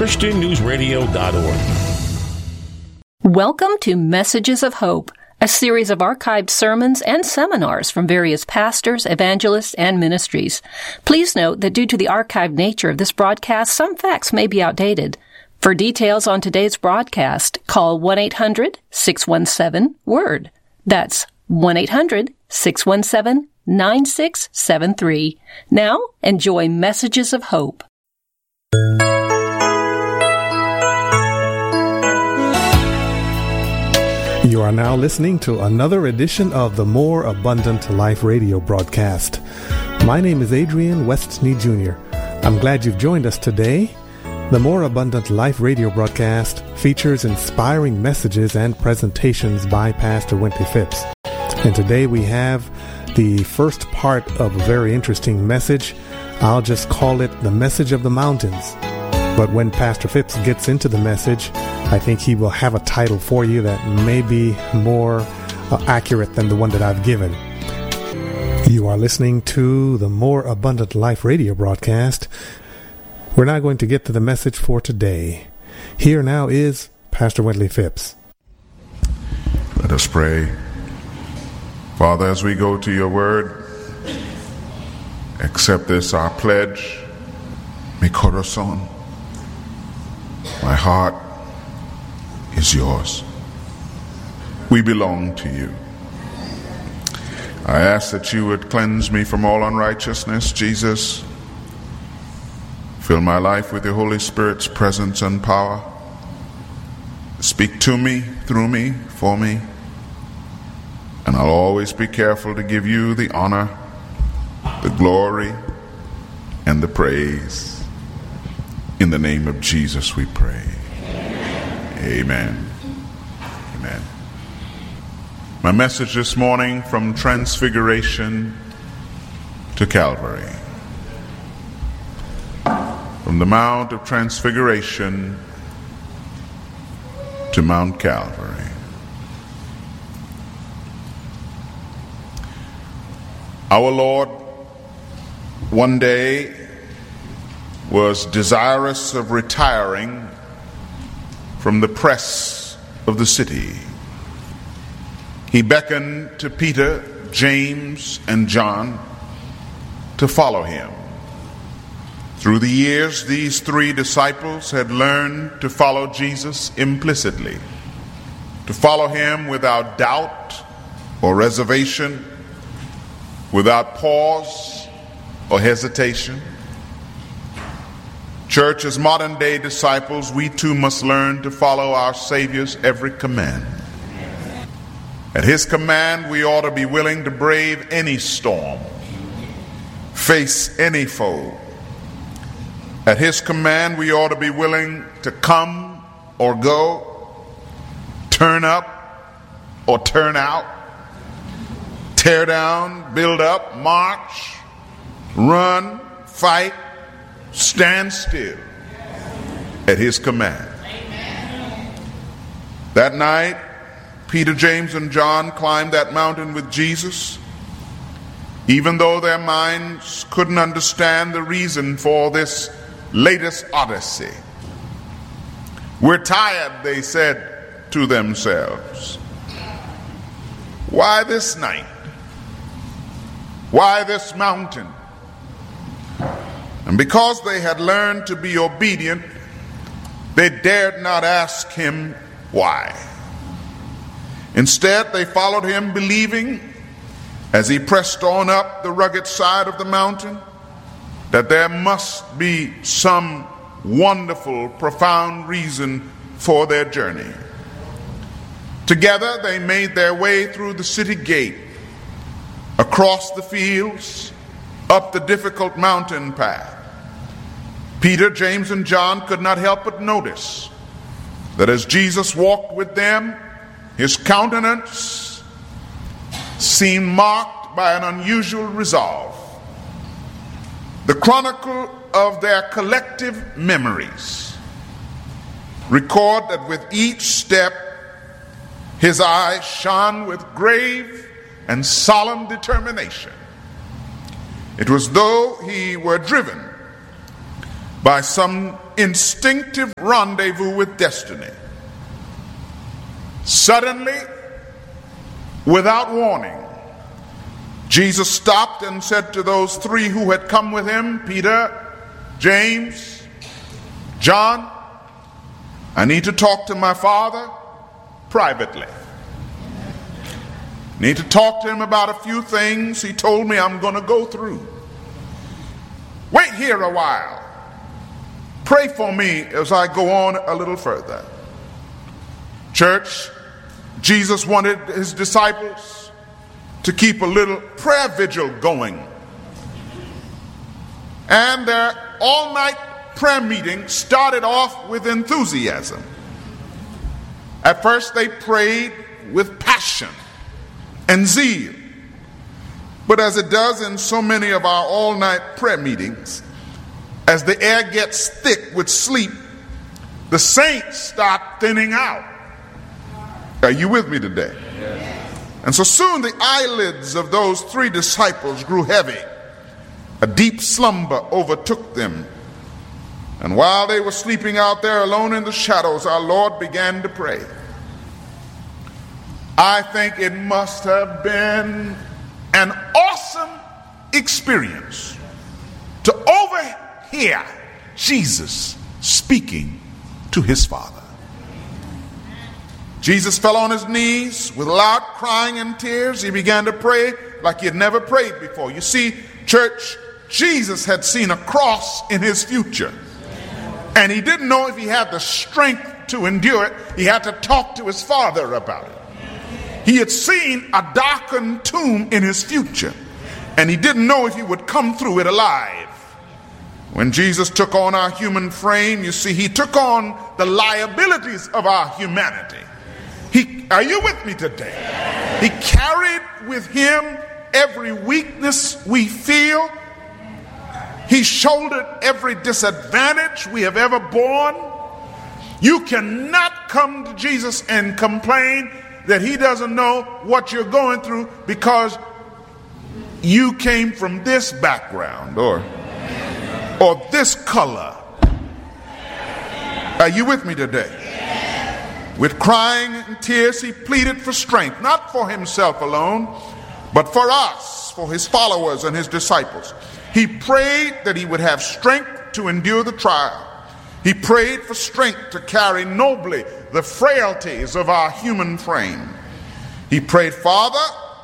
ChristianNewsRadio.org. Welcome to Messages of Hope, a series of archived sermons and seminars from various pastors, evangelists, and ministries. Please note that due to the archived nature of this broadcast, some facts may be outdated. For details on today's broadcast, call 1-800-617-WORD. That's 1-800-617-9673. Now, enjoy Messages of Hope. You are now listening to another edition of the More Abundant Life radio broadcast. My name is Adrian Westney Jr. I'm glad you've joined us today. The More Abundant Life radio broadcast features inspiring messages and presentations by Pastor Wintley Phipps. And today we have the first part of a very interesting message. I'll just call it the Message of the Mountains. But when Pastor Phipps gets into the message, I think he will have a title for you that may be more accurate than the one that I've given. You are listening to the More Abundant Life radio broadcast. We're now going to get to the message for today. Here now is Pastor Wintley Phipps. Let us pray. Father, as we go to your word, accept this our pledge. Mi corazón, my heart is yours. We belong to you. I ask that you would cleanse me from all unrighteousness, Jesus. Fill my life with your Holy Spirit's presence and power. Speak to me, through me, for me. And I'll always be careful to give you the honor, the glory, and the praise. In the name of Jesus we pray. Amen. Amen. My message this morning, from Transfiguration to Calvary. From the Mount of Transfiguration to Mount Calvary. Our Lord one day was desirous of retiring from the press of the city. He beckoned to Peter, James, and John to follow him. Through the years, these three disciples had learned to follow Jesus implicitly, to follow him without doubt or reservation, without pause or hesitation. Church, as modern-day disciples, we too must learn to follow our Savior's every command. At his command, we ought to be willing to brave any storm, face any foe. At his command, we ought to be willing to come or go, turn up or turn out, tear down, build up, march, run, fight, stand still at his command. That night, Peter, James, and John climbed that mountain with Jesus, even though their minds couldn't understand the reason for this latest odyssey. We're tired, they said to themselves. Why this night? Why this mountain? And because they had learned to be obedient, they dared not ask him why. Instead, they followed him, believing, as he pressed on up the rugged side of the mountain, that there must be some wonderful, profound reason for their journey. Together, they made their way through the city gate, across the fields, up the difficult mountain path. Peter, James, and John could not help but notice that as Jesus walked with them, his countenance seemed marked by an unusual resolve. The chronicle of their collective memories record that with each step, his eyes shone with grave and solemn determination. It was though he were driven by some instinctive rendezvous with destiny. Suddenly, without warning, Jesus stopped and said to those three who had come with him, Peter, James, John, I need to talk to my Father privately. Need to talk to him about a few things he told me I'm going to go through. Wait here a while. Pray for me as I go on a little further. Church, Jesus wanted his disciples to keep a little prayer vigil going. And their all-night prayer meeting started off with enthusiasm. At first they prayed with passion and zeal. But as it does in so many of our all-night prayer meetings, as the air gets thick with sleep, the saints start thinning out. Are you with me today? Yes. And so soon the eyelids of those three disciples grew heavy. A deep slumber overtook them. And while they were sleeping out there alone in the shadows, our Lord began to pray. I think it must have been an awesome experience to overhear Jesus speaking to his Father. Jesus fell on his knees with loud crying and tears. He began to pray like he had never prayed before. You see, church, Jesus had seen a cross in his future. And he didn't know if he had the strength to endure it. He had to talk to his Father about it. He had seen a darkened tomb in his future, and he didn't know if he would come through it alive. When Jesus took on our human frame, you see, he took on the liabilities of our humanity. Are you with me today? He carried with him every weakness we feel. He shouldered every disadvantage we have ever borne. You cannot come to Jesus and complain that he doesn't know what you're going through because you came from this background or this color. Are you with me today? With crying and tears, he pleaded for strength, not for himself alone, but for us, for his followers and his disciples. He prayed that he would have strength to endure the trial. He prayed for strength to carry nobly the frailties of our human frame. He prayed, Father,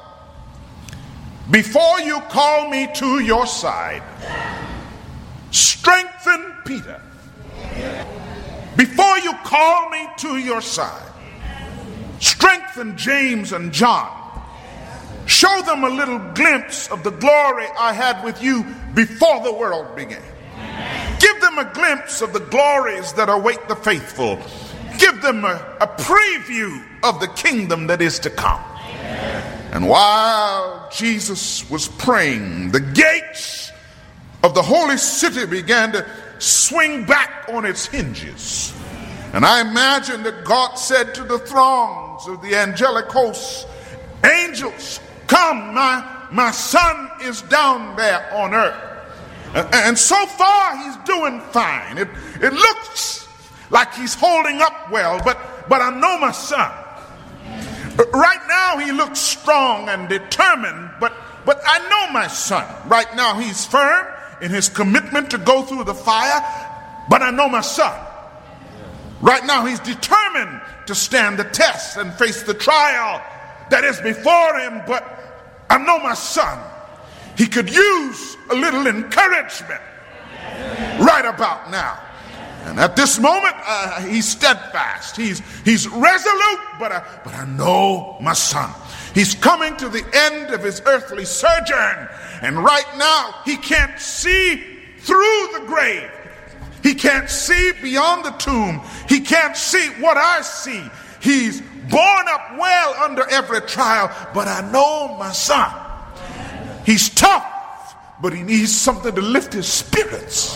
before you call me to your side, strengthen Peter. Before you call me to your side, strengthen James and John. Show them a little glimpse of the glory I had with you before the world began. Give them a glimpse of the glories that await the faithful. Give them a preview of the kingdom that is to come. And while Jesus was praying, the gates of the holy city began to swing back on its hinges. And I imagine that God said to the throngs of the angelic hosts, angels, come, my son is down there on earth. And so far he's doing fine. It looks like he's holding up well, but I know my son. Right now he looks strong and determined, but I know my son. Right now he's firm in his commitment to go through the fire, but I know my son. Right now he's determined to stand the test and face the trial that is before him, but I know my son. He could use a little encouragement right about now. And at this moment, he's steadfast. He's resolute, but I know my son. He's coming to the end of his earthly sojourn. And right now, he can't see through the grave. He can't see beyond the tomb. He can't see what I see. He's borne up well under every trial, but I know my son. He's tough, but he needs something to lift his spirits.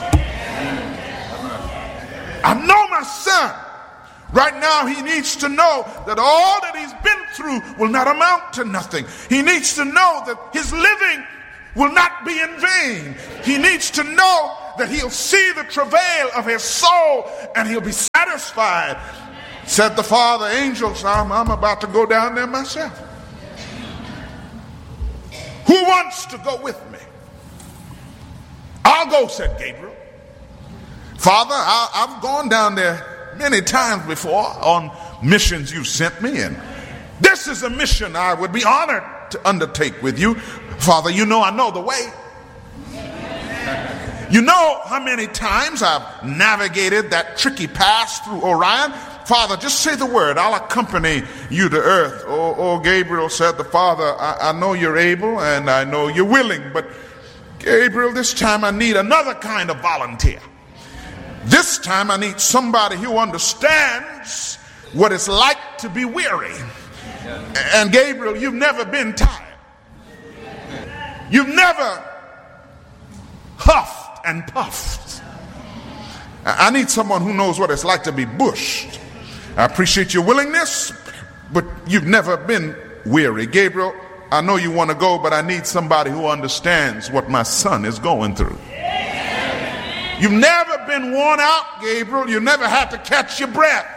I know my son. Right now he needs to know that all that he's been through will not amount to nothing. He needs to know that his living will not be in vain. He needs to know that he'll see the travail of his soul and he'll be satisfied. Said the father, angels, I'm about to go down there myself. Who wants to go with me? I'll go, said Gabriel. Father, I've gone down there many times before on missions you sent me, and this is a mission I would be honored to undertake with you. Father, you know I know the way. You know how many times I've navigated that tricky pass through Orion. Father, just say the word. I'll accompany you to earth. Oh, Gabriel, said the father, I know you're able and I know you're willing, but Gabriel, this time I need another kind of volunteer. This time I need somebody who understands what it's like to be weary. And Gabriel, you've never been tired. You've never huffed and puffed. I need someone who knows what it's like to be bushed. I appreciate your willingness, but you've never been weary. Gabriel, I know you want to go, but I need somebody who understands what my son is going through. You've never been worn out, Gabriel. You never had to catch your breath.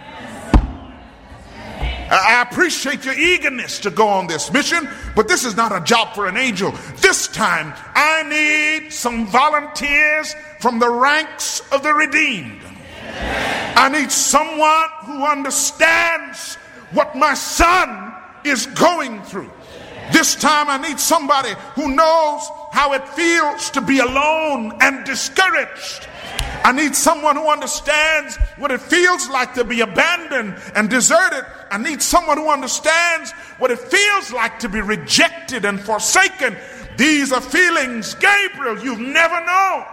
I appreciate your eagerness to go on this mission, but this is not a job for an angel. This time, I need some volunteers from the ranks of the redeemed. I need someone who understands what my son is going through. This time I need somebody who knows how it feels to be alone and discouraged. I need someone who understands what it feels like to be abandoned and deserted. I need someone who understands what it feels like to be rejected and forsaken. These are feelings, Gabriel, you've never known.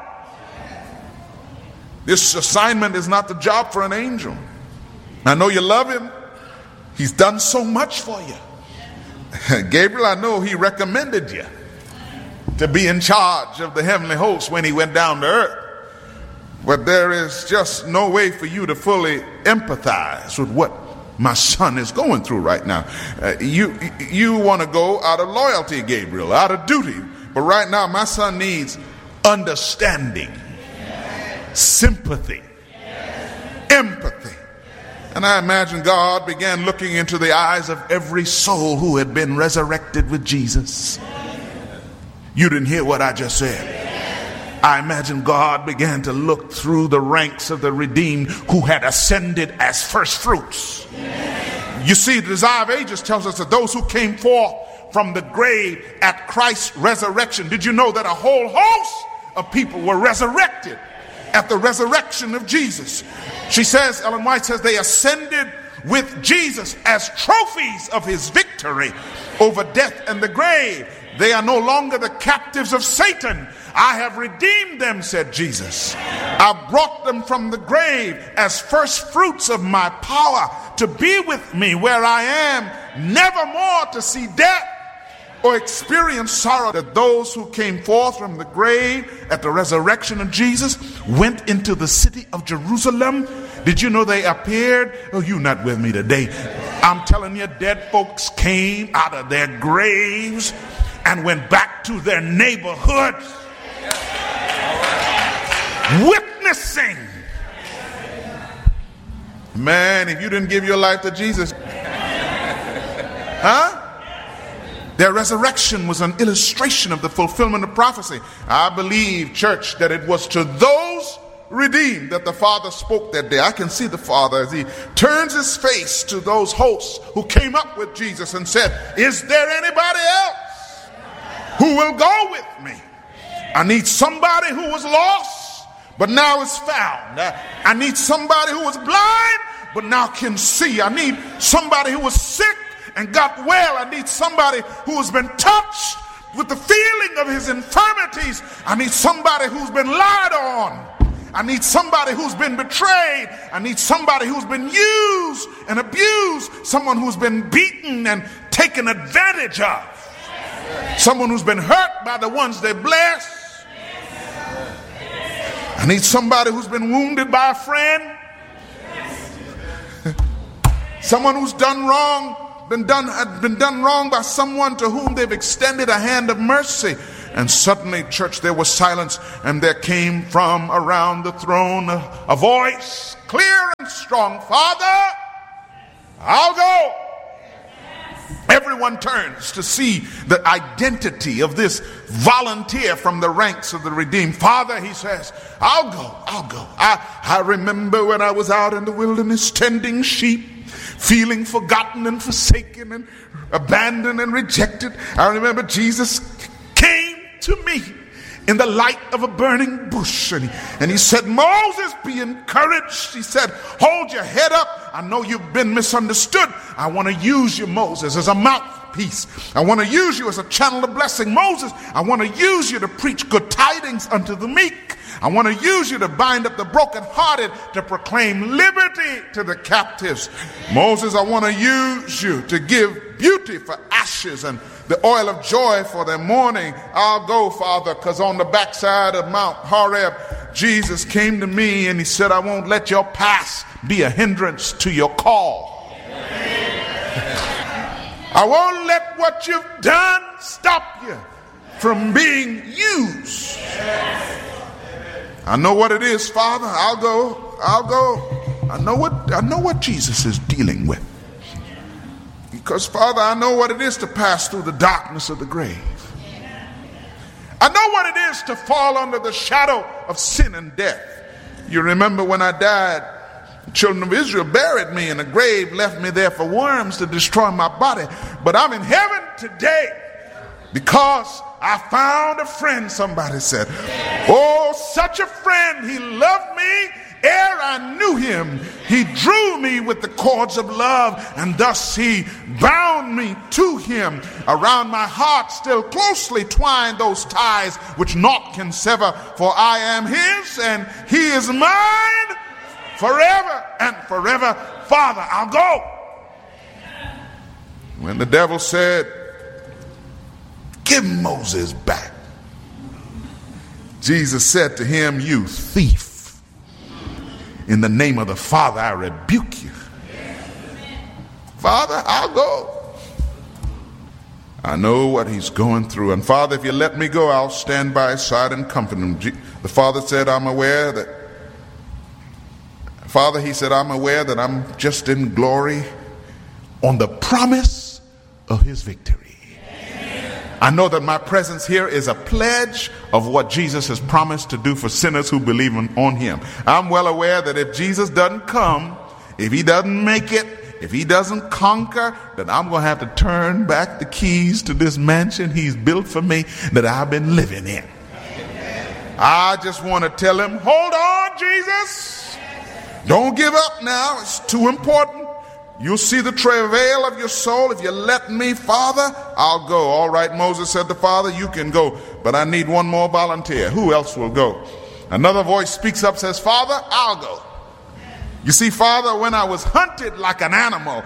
This assignment is not the job for an angel. I know you love him. He's done so much for you. Gabriel, I know he recommended you to be in charge of the heavenly host when he went down to earth. But there is just no way for you to fully empathize with what my son is going through right now. You want to go out of loyalty, Gabriel, out of duty. But right now, my son needs understanding, sympathy, empathy. And I imagine God began looking into the eyes of every soul who had been resurrected with Jesus. You didn't hear what I just said. I imagine God began to look through the ranks of the redeemed who had ascended as first fruits. You see, the Desire of Ages tells us that those who came forth from the grave at Christ's resurrection. Did you know that a whole host of people were resurrected at the resurrection of Jesus? She says, Ellen White says, they ascended with Jesus as trophies of his victory over death and the grave. They are no longer the captives of Satan. I have redeemed them, said Jesus. I brought them from the grave as first fruits of my power to be with me where I am, never more to see death or experience sorrow. That those who came forth from the grave at the resurrection of Jesus went into the city of Jerusalem. Did you know they appeared? Oh, you're not with me today. I'm telling you, dead folks came out of their graves and went back to their neighborhoods, witnessing. Man, if you didn't give your life to Jesus, their resurrection was an illustration of the fulfillment of prophecy. I believe, church, that it was to those redeemed that the Father spoke that day. I can see the Father as he turns his face to those hosts who came up with Jesus and said, is there anybody else who will go with me? I need somebody who was lost but now is found. I need somebody who was blind but now can see. I need somebody who was sick and got well. I need somebody who has been touched with the feeling of his infirmities. I need somebody who's been lied on. I need somebody who's been betrayed. I need somebody who's been used and abused. Someone who's been beaten and taken advantage of. Someone who's been hurt by the ones they bless. I need somebody who's been wounded by a friend. Someone who's done wrong, been done wrong by someone to whom they've extended a hand of mercy. And suddenly, church, there was silence, and there came from around the throne a voice, clear and strong, "Father, I'll go." Everyone turns to see the identity of this volunteer from the ranks of the redeemed. "Father," he says, I'll go. I remember when I was out in the wilderness tending sheep, feeling forgotten and forsaken and abandoned and rejected. I remember Jesus came to me in the light of a burning bush, and he said, "Moses, be encouraged." He said, "Hold your head up. I know you've been misunderstood. I want to use you, Moses, as a mouthpiece. I want to use you as a channel of blessing. Moses, I want to use you to preach good tidings unto the meek. I want to use you to bind up the brokenhearted, to proclaim liberty to the captives. Moses, I want to use you to give beauty for ashes and the oil of joy for their mourning. I'll go, Father," because on the backside of Mount Horeb, Jesus came to me and he said, "I won't let your past be a hindrance to your call. I won't let what you've done stop you from being used. I know what it is, Father. I'll go. I know what Jesus is dealing with. Because, Father, I know what it is to pass through the darkness of the grave. I know what it is to fall under the shadow of sin and death. You remember when I died, the children of Israel buried me in a grave, left me there for worms to destroy my body. But I'm in heaven today because I found a friend, somebody said. Oh, such a friend. He loved me ere I knew him. He drew me with the cords of love, and thus he bound me to him. Around my heart still closely twined those ties which naught can sever. For I am his, and he is mine forever and forever. Father, I'll go. When the devil said, "Give Moses back," Jesus said to him, "You thief. In the name of the Father, I rebuke you." Father, I'll go. I know what he's going through. And Father, if you let me go, I'll stand by his side and comfort him. The Father said, I'm aware that I'm just in glory on the promise of his victory. I know that my presence here is a pledge of what Jesus has promised to do for sinners who believe on him. I'm well aware that if Jesus doesn't come, if he doesn't make it, if he doesn't conquer, then I'm going to have to turn back the keys to this mansion he's built for me that I've been living in. I just want to tell him, hold on, Jesus. Don't give up now. It's too important. You'll see the travail of your soul. If you let me, Father, I'll go. All right, Moses said to Father, you can go, but I need one more volunteer. Who else will go? Another voice speaks up, says, Father, I'll go. You see, Father, when I was hunted like an animal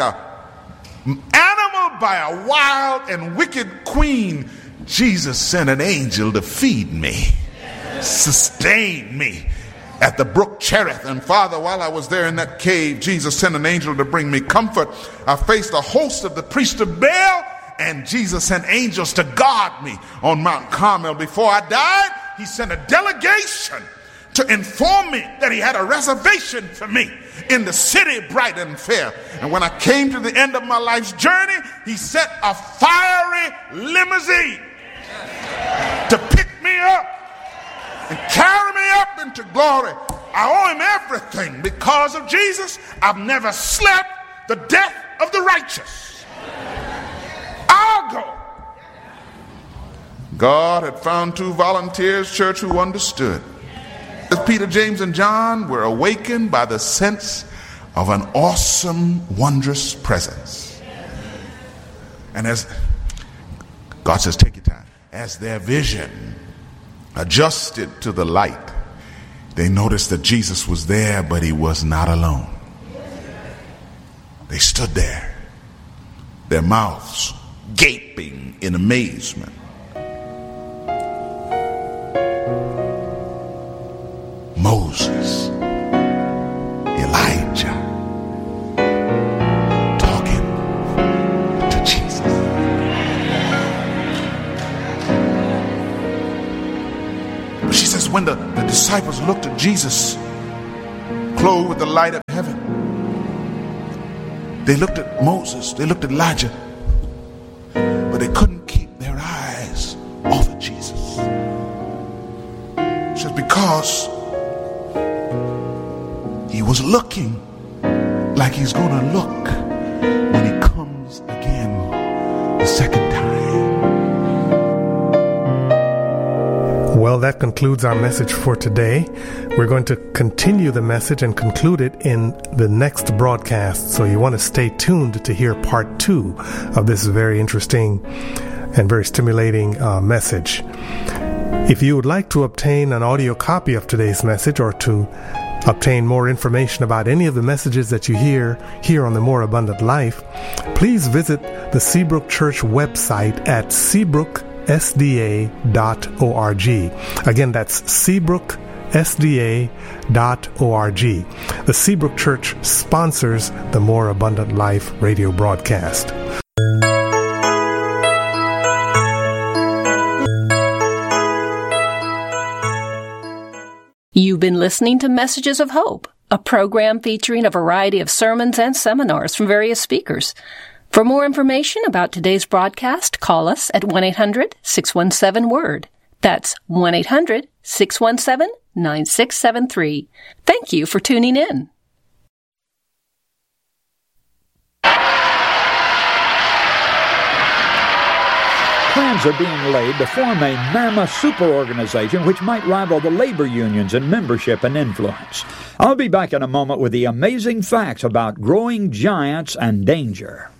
by a wild and wicked queen, Jesus sent an angel to feed me, sustain me. At the brook Cherith. And Father, while I was there in that cave, Jesus sent an angel to bring me comfort. I faced a host of the priest of Baal, and Jesus sent angels to guard me on Mount Carmel. Before I died, he sent a delegation to inform me that he had a reservation for me in the city bright and fair. And when I came to the end of my life's journey, he sent a fiery limousine to pick me up and carry me up into glory. I owe him everything. Because of Jesus, I've never slept the death of the righteous. I'll go. God had found two volunteers, church, who understood. As Peter, James, and John were awakened by the sense of an awesome, wondrous presence. And as God says, take your time. As their vision adjusted to the light, they noticed that Jesus was there, but he was not alone. They stood there, their mouths gaping in amazement. Moses, Elijah, talking to Jesus. disciples looked at Jesus, clothed with the light of heaven. They looked at Moses, they looked at Elijah, but they couldn't keep their eyes off of Jesus. It's just because he was looking like he's going to look when he comes again the second time. Well, that concludes our message for today. We're going to continue the message and conclude it in the next broadcast. So you want to stay tuned to hear part 2 of this very interesting and very stimulating message. If you would like to obtain an audio copy of today's message or to obtain more information about any of the messages that you hear here on The More Abundant Life, please visit the Seabrook Church website at seabrook.sda.org. Again, that's seabrook.sda.org. The Seabrook Church sponsors the More Abundant Life radio broadcast. You've been listening to Messages of Hope, a program featuring a variety of sermons and seminars from various speakers. For more information about today's broadcast, call us at 1-800-617-WORD. That's 1-800-617-9673. Thank you for tuning in. Plans are being laid to form a mammoth superorganization which might rival the labor unions in membership and influence. I'll be back in a moment with the amazing facts about growing giants and danger.